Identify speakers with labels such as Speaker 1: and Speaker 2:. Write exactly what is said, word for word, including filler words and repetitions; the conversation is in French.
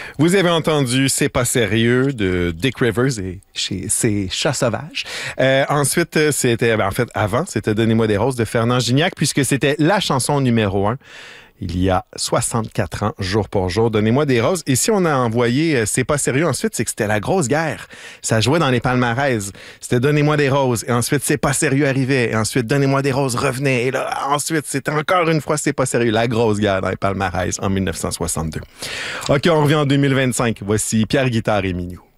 Speaker 1: Vous avez entendu C'est pas sérieux de Dick Rivers et chez ses Chats sauvages. Euh, ensuite, c'était, ben, en fait, avant, c'était Donnez-moi des roses de Fernand Gignac, puisque c'était la chanson numéro un. Il y a soixante-quatre ans, jour pour jour. Donnez-moi des roses. Et si on a envoyé euh, C'est pas sérieux ensuite, c'est que c'était la grosse guerre. Ça jouait dans les palmarès. C'était Donnez-moi des roses. Et ensuite, C'est pas sérieux arrivait. Et ensuite, Donnez-moi des roses revenait. Et là, ensuite, c'était encore une fois C'est pas sérieux. La grosse guerre dans les palmarès en mille neuf cent soixante-deux. OK, on revient en deux mille vingt-cinq. Voici Pierre Guitare et Minou.